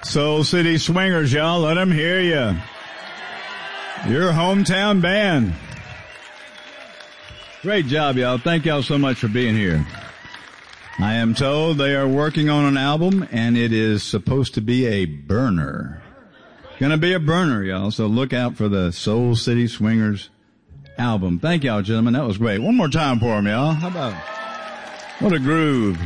Soul City Swingers, y'all. Let them hear you. Your hometown band. Great job, y'all. Thank y'all so much for being here. I am told they are working on an album, and it is supposed to be a burner. Gonna be a burner, y'all. So look out for the Soul City Swingers album. Thank y'all, gentlemen. That was great. One more time for them, y'all. How about it? What a groove.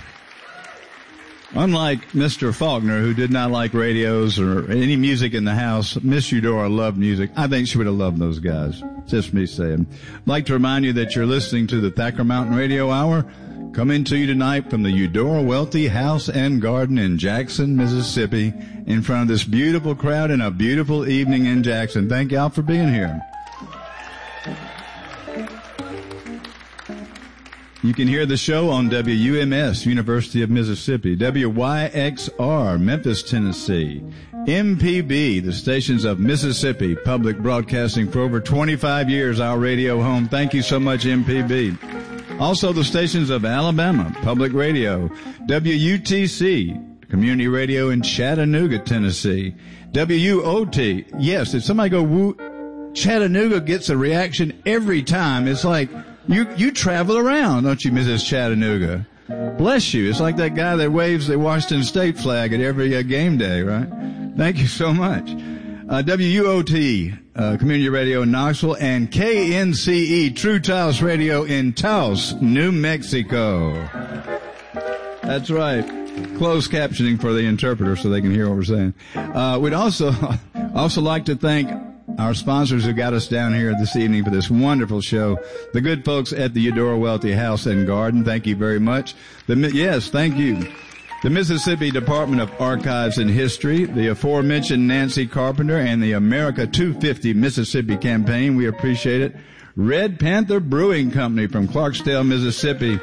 Unlike Mr. Faulkner, who did not like radios or any music in the house, Miss Eudora loved music. I think she would have loved those guys. Just me saying. I'd like to remind you that you're listening to the Thacker Mountain Radio Hour, coming to you tonight from the Eudora Welty House and Garden in Jackson, Mississippi, in front of this beautiful crowd and a beautiful evening in Jackson. Thank y'all for being here. You can hear the show on WUMS, University of Mississippi, WYXR, Memphis, Tennessee, MPB, the stations of Mississippi Public Broadcasting for over 25 years, our radio home. Thank you so much, MPB. Also the stations of Alabama Public Radio, WUTC, Community Radio in Chattanooga, Tennessee, WUOT. Yes, if somebody go woo, Chattanooga gets a reaction every time. It's like, you travel around, don't you, Mrs. Chattanooga? Bless you. It's like that guy that waves the Washington State flag at every game day, right? Thank you so much. WUOT, Community Radio in Knoxville, and KNCE, True Taos Radio in Taos, New Mexico. That's right. Closed captioning for the interpreter so they can hear what we're saying. We'd also like to thank our sponsors who got us down here this evening for this wonderful show. The good folks at the Eudora Welty House and Garden, thank you very much. Yes, thank you. The Mississippi Department of Archives and History, the aforementioned Nancy Carpenter, and the America 250 Mississippi campaign, we appreciate it. Red Panther Brewing Company from Clarksdale, Mississippi.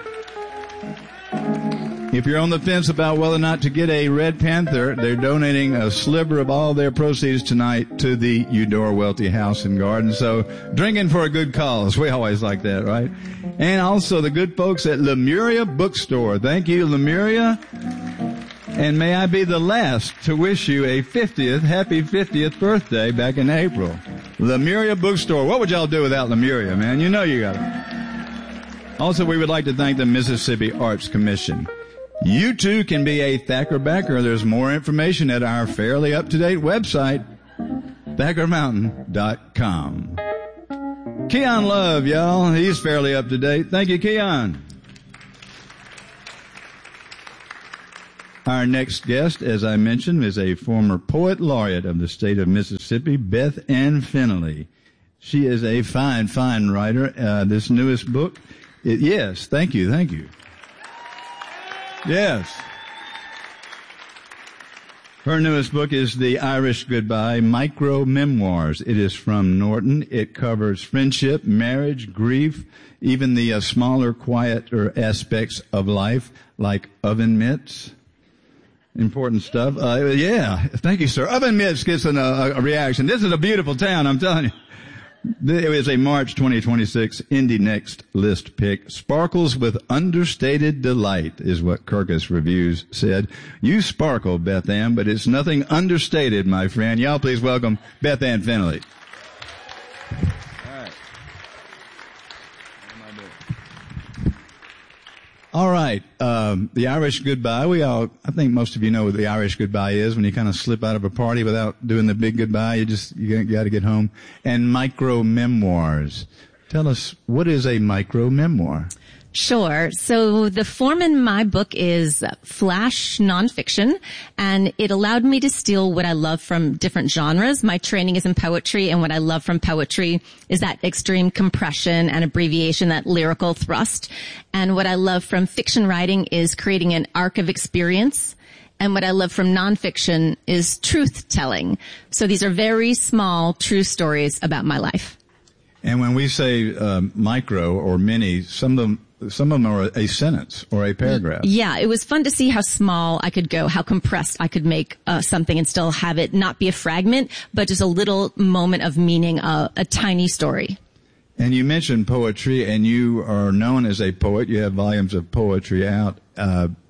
If you're on the fence about whether or not to get a Red Panther, they're donating a sliver of all their proceeds tonight to the Eudora Welty House and Garden. So, drinking for a good cause. We always like that, right? And also the good folks at Lemuria Bookstore. Thank you, Lemuria. And may I be the last to wish you a happy 50th birthday back in April. Lemuria Bookstore. What would y'all do without Lemuria, man? You know you got it. Also, we would like to thank the Mississippi Arts Commission. You too can be a Thacker backer. There's more information at our fairly up-to-date website, ThackerMountain.com. Keon Love, y'all. He's fairly up-to-date. Thank you, Keon. Our next guest, as I mentioned, is a former poet laureate of the state of Mississippi, Beth Ann Finley. She is a fine, fine writer. This newest book, yes, thank you. Yes. Her newest book is The Irish Goodbye, Micro Memoirs. It is from Norton. It covers friendship, marriage, grief, even the smaller, quieter aspects of life, like oven mitts. Important stuff. Yeah. Thank you, sir. Oven mitts gets a reaction. This is a beautiful town, I'm telling you. It was a March 2026 Indie Next list pick. Sparkles with understated delight is what Kirkus Reviews said. You sparkle, Beth Ann, but it's nothing understated, my friend. Y'all please welcome Beth Ann Finley. All right. The Irish Goodbye. I think most of you know what the Irish Goodbye is. When you kind of slip out of a party without doing the big goodbye, you got to get home. And micro memoirs. Tell us, what is a micro memoir? Sure. So the form in my book is flash nonfiction, and it allowed me to steal what I love from different genres. My training is in poetry, and what I love from poetry is that extreme compression and abbreviation, that lyrical thrust. And what I love from fiction writing is creating an arc of experience. And what I love from nonfiction is truth-telling. So these are very small, true stories about my life. And when we say micro or mini, some of them are a sentence or a paragraph. Yeah, it was fun to see how small I could go, how compressed I could make something and still have it not be a fragment, but just a little moment of meaning, a tiny story. And you mentioned poetry, and you are known as a poet. You have volumes of poetry out.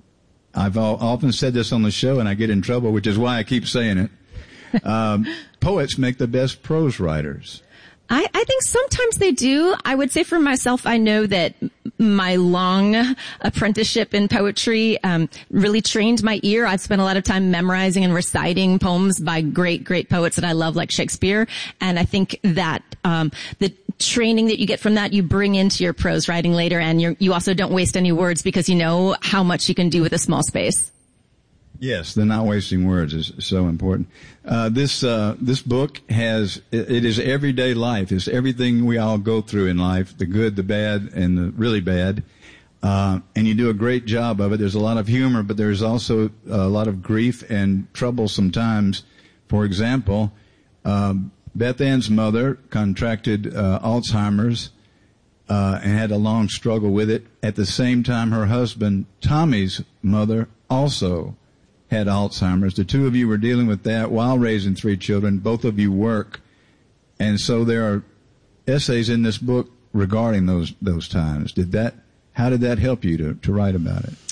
I've often said this on the show, and I get in trouble, which is why I keep saying it. Poets make the best prose writers. I think sometimes they do. I would say for myself, I know that my long apprenticeship in poetry really trained my ear. I've spent a lot of time memorizing and reciting poems by great, great poets that I love, like Shakespeare. And I think that the training that you get from that, you bring into your prose writing later, and you also don't waste any words because you know how much you can do with a small space. Yes, the not wasting words is so important. This book it is everyday life. It's everything we all go through in life, the good, the bad, and the really bad. And you do a great job of it. There's a lot of humor, but there's also a lot of grief and trouble sometimes. For example, Beth Ann's mother contracted Alzheimer's and had a long struggle with it. At the same time, her husband, Tommy's mother, also had Alzheimer's. The two of you were dealing with that while raising 3 children. Both of you work. And so there are essays in this book regarding those times. How did that help you to write about it?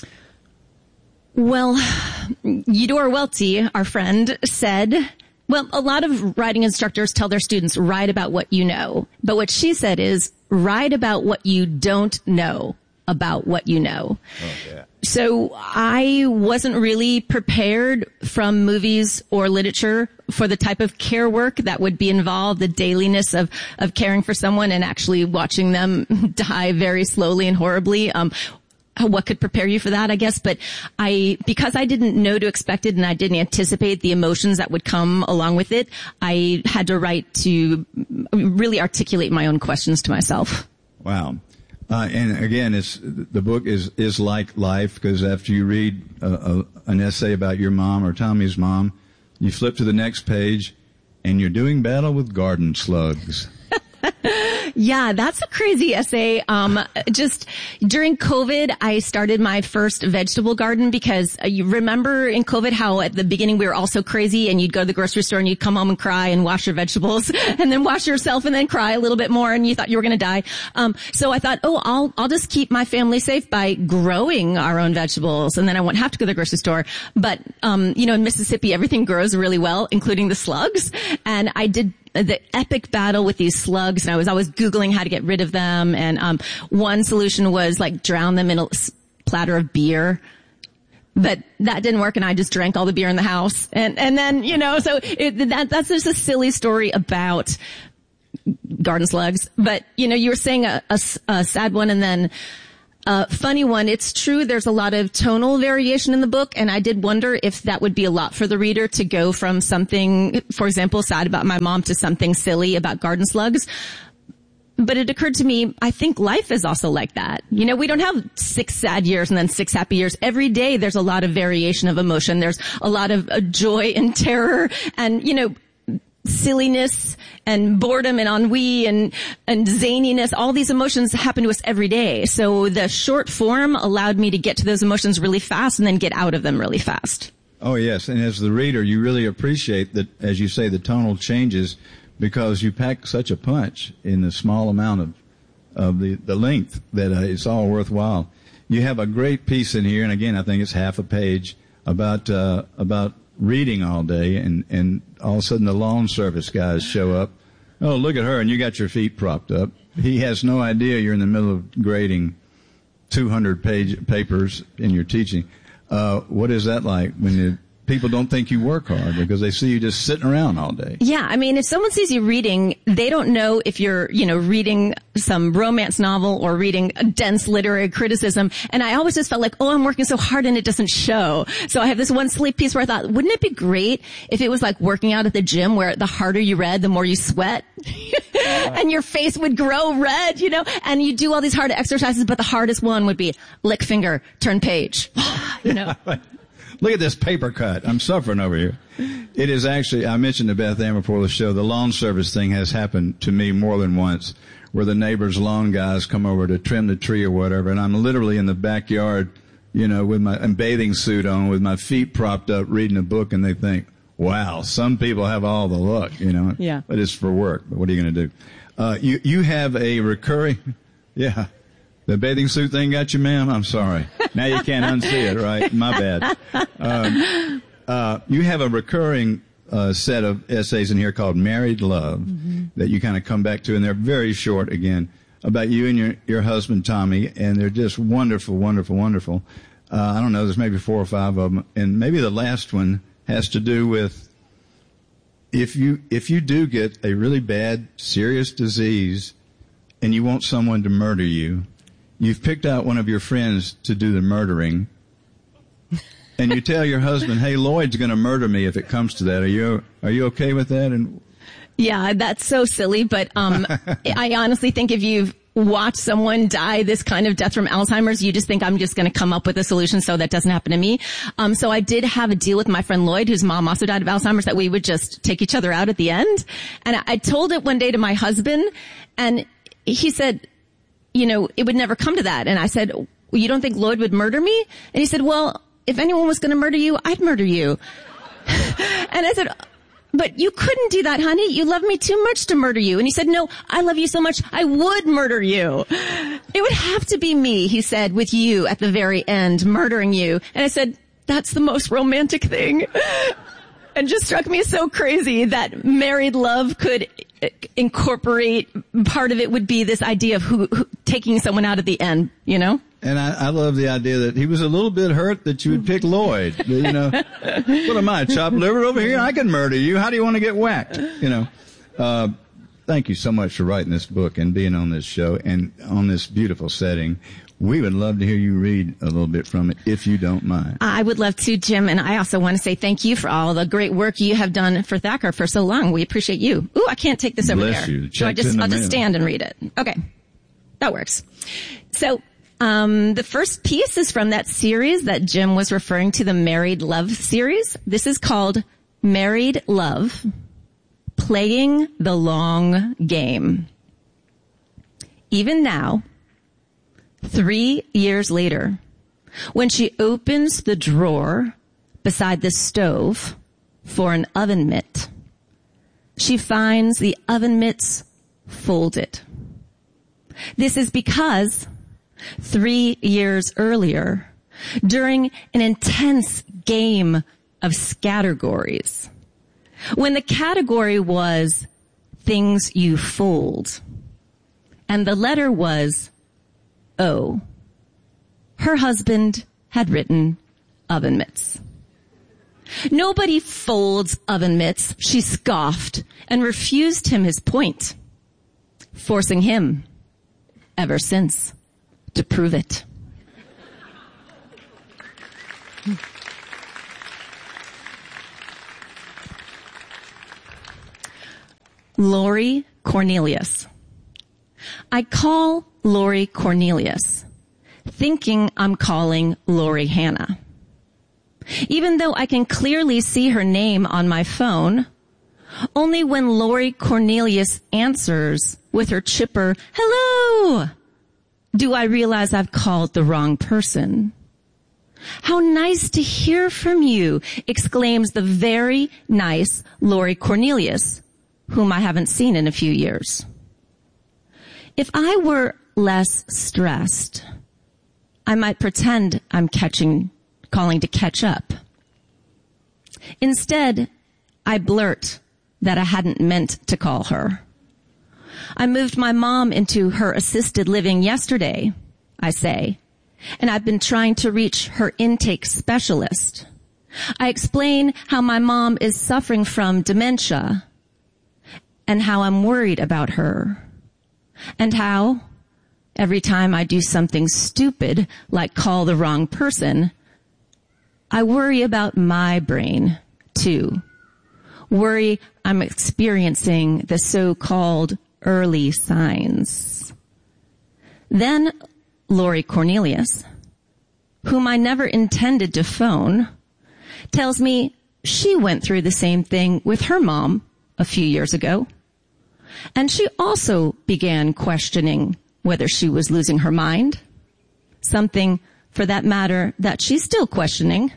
Well, Eudora Welty, our friend, said, well, a lot of writing instructors tell their students, write about what you know. But what she said is, write about what you don't know about what you know. Oh, yeah. So I wasn't really prepared from movies or literature for the type of care work that would be involved, the dailiness of caring for someone and actually watching them die very slowly and horribly. What could prepare you for that, I guess. But because I didn't know to expect it and I didn't anticipate the emotions that would come along with it, I had to write to really articulate my own questions to myself. Wow. And again, the book is like life, because after you read an essay about your mom or Tommy's mom, you flip to the next page and you're doing battle with garden slugs. Yeah, that's a crazy essay. Just during COVID, I started my first vegetable garden because you remember in COVID how at the beginning we were all so crazy and you'd go to the grocery store and you'd come home and cry and wash your vegetables and then wash yourself and then cry a little bit more and you thought you were going to die. So I thought, I'll just keep my family safe by growing our own vegetables and then I won't have to go to the grocery store. But, in Mississippi, everything grows really well, including the slugs. And I did the epic battle with these slugs, and I was always Googling how to get rid of them. And one solution was like drown them in a platter of beer. But that didn't work, and I just drank all the beer in the house. And then, so that's just a silly story about garden slugs. But, you were saying a sad one and then funny one. It's true, there's a lot of tonal variation in the book, and I did wonder if that would be a lot for the reader to go from something, for example, sad about my mom to something silly about garden slugs. But it occurred to me, I think life is also like that. We don't have 6 sad years and then 6 happy years. Every day there's a lot of variation of emotion. There's a lot of joy and terror and, silliness and boredom and ennui and zaniness. All these emotions happen to us every day. So the short form allowed me to get to those emotions really fast and then get out of them really fast. Oh, yes. And as the reader, you really appreciate that, as you say, the tonal changes, because you pack such a punch in the small amount of the length that it's all worthwhile. You have a great piece in here, and again, I think it's half a page, about reading all day, and all of a sudden the lawn service guys show up. Oh, look at her, and you got your feet propped up. He has no idea you're in the middle of grading 200-page papers in your teaching. What is that like when people don't think you work hard because they see you just sitting around all day? Yeah, I mean, if someone sees you reading, they don't know if you're, reading some romance novel or reading a dense literary criticism. And I always just felt like, I'm working so hard and it doesn't show. So I have this one silly piece where I thought, wouldn't it be great if it was like working out at the gym, where the harder you read, the more you sweat? And your face would grow red, and you do all these hard exercises, but the hardest one would be lick finger, turn page, Look at this paper cut. I'm suffering over here. It is actually, I mentioned to Beth Ann before the show, the lawn service thing has happened to me more than once, where the neighbor's lawn guys come over to trim the tree or whatever, and I'm literally in the backyard, with my bathing suit on, with my feet propped up, reading a book, and they think, wow, some people have all the luck, Yeah. But it's for work. But what are you going to do? You have a recurring, yeah. The bathing suit thing got you, ma'am? I'm sorry. Now you can't unsee it, right? My bad. You have a recurring set of essays in here called Married Love that you kind of come back to, and they're very short again, about you and your husband, Tommy, and they're just wonderful, wonderful, wonderful. I don't know, there's maybe 4 or 5 of them, and maybe the last one has to do with if you do get a really bad, serious disease and you want someone to murder you, you've picked out one of your friends to do the murdering, and you tell your husband, hey, Lloyd's going to murder me if it comes to that. Are you okay with that? And yeah, that's so silly, but I honestly think if you've watched someone die this kind of death from Alzheimer's, you just think I'm just going to come up with a solution so that doesn't happen to me. So I did have a deal with my friend Lloyd, whose mom also died of Alzheimer's, that we would just take each other out at the end. And I told it one day to my husband, and he said, you know, it would never come to that. And I said, well, you don't think Lloyd would murder me? And he said, well, if anyone was going to murder you, I'd murder you. And I said, but you couldn't do that, honey. You love me too much to murder you. And he said, no, I love you so much, I would murder you. It would have to be me, he said, with you at the very end, murdering you. And I said, that's the most romantic thing. And just struck me so crazy that married love could incorporate, part of it would be this idea of who taking someone out at the end, you know? And I love the idea that he was a little bit hurt that you would pick Lloyd. You know, what am I, chopped liver over here? I can murder you. How do you want to get whacked? You know, thank you so much for writing this book and being on this show and on this beautiful setting. We would love to hear you read a little bit from it, if you don't mind. I would love to, Jim. And I also want to say thank you for all the great work you have done for Thacker for so long. We appreciate you. Ooh, I can't take this over Bless there. You. So I'll just stand and read it. Okay. That works. So, the first piece is from that series that Jim was referring to, the Married Love series. This is called Married Love, Playing the Long Game. Even now, 3 years later, when she opens the drawer beside the stove for an oven mitt, she finds the oven mitts folded. This is because 3 years earlier, during an intense game of scattergories, when the category was things you fold, and the letter was O, her husband had written oven mitts. Nobody folds oven mitts, she scoffed and refused him his point, forcing him, ever since, to prove it. Lori Cornelius. I call Lori Cornelius, thinking I'm calling Lori Hannah. Even though I can clearly see her name on my phone, only when Lori Cornelius answers with her chipper, hello, do I realize I've called the wrong person. How nice to hear from you, exclaims the very nice Lori Cornelius, whom I haven't seen in a few years. If I were less stressed, I might pretend I'm calling to catch up. Instead, I blurt that I hadn't meant to call her. I moved my mom into her assisted living yesterday, I say, and I've been trying to reach her intake specialist. I explain how my mom is suffering from dementia and how I'm worried about her, and how every time I do something stupid like call the wrong person, I worry about my brain too. Worry I'm experiencing the so-called early signs. Then Lori Cornelius, whom I never intended to phone, tells me she went through the same thing with her mom a few years ago. And she also began questioning whether she was losing her mind. Something, for that matter, that she's still questioning.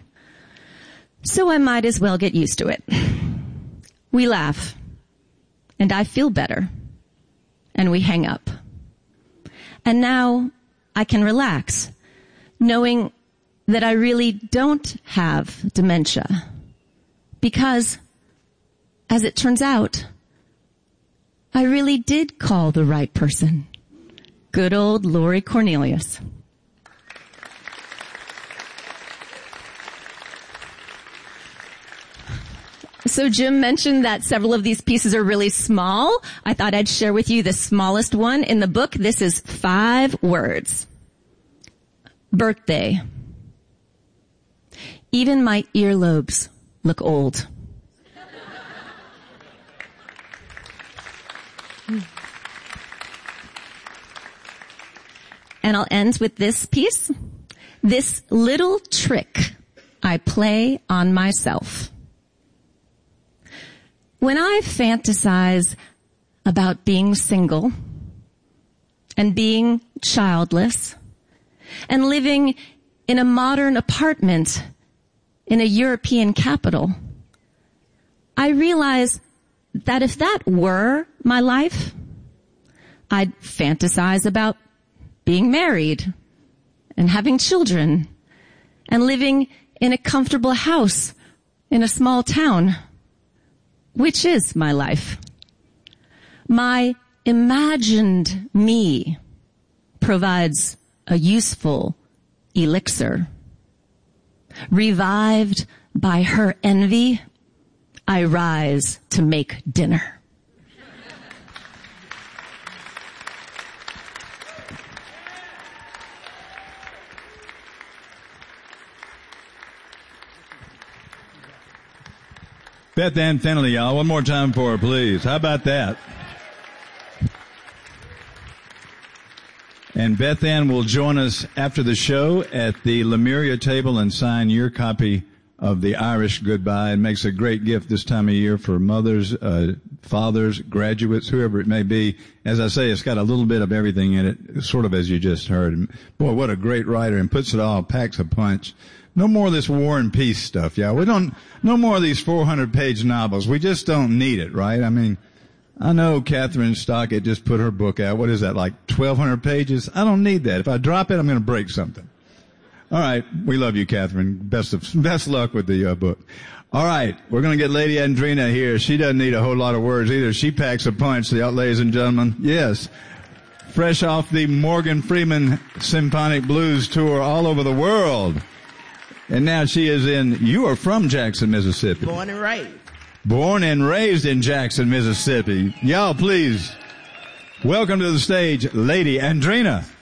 So I might as well get used to it. We laugh, and I feel better, and we hang up. And now I can relax, knowing that I really don't have dementia. Because, as it turns out, I really did call the right person. Good old Lori Cornelius. So Jim mentioned that several of these pieces are really small. I thought I'd share with you the smallest one in the book. This is 5 words. Birthday. Even my earlobes look old. And I'll end with this piece. This little trick I play on myself. When I fantasize about being single and being childless and living in a modern apartment in a European capital, I realize that if that were my life, I'd fantasize about being married and having children and living in a comfortable house in a small town, which is my life. My imagined me provides a useful elixir. Revived by her envy, I rise to make dinner. Beth Ann Fennelly, y'all. One more time for her, please. How about that? And Beth Ann will join us after the show at the Lemuria table and sign your copy of the Irish Goodbye. It makes a great gift this time of year for mothers, fathers, graduates, whoever it may be. As I say, it's got a little bit of everything in it, sort of as you just heard. And boy, what a great writer, and puts it all, packs a punch. No more of this war and peace stuff, yeah. No more of these 400-page novels. We just don't need it, right? I mean, I know Catherine Stockett just put her book out. What is that, like 1,200 pages? I don't need that. If I drop it, I'm going to break something. All right. We love you, Catherine. Best luck with the book. All right. We're going to get Lady Andrina here. She doesn't need a whole lot of words either. She packs a punch, ladies and gentlemen. Yes. Fresh off the Morgan Freeman Symphonic Blues tour all over the world. And now she is you are from Jackson, Mississippi. Born and raised. Born and raised in Jackson, Mississippi. Y'all, please welcome to the stage, Lady Andrina.